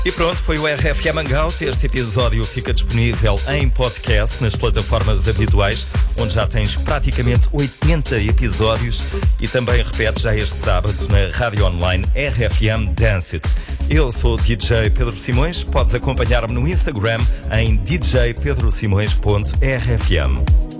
E pronto, foi o RFM Hangout. Este episódio fica disponível em podcast nas plataformas habituais, onde já tens praticamente 80 episódios e também repete já este sábado na rádio online RFM Dance It. Eu sou o DJ Pedro Simões, podes acompanhar-me no Instagram em djpedrosimões.rfm.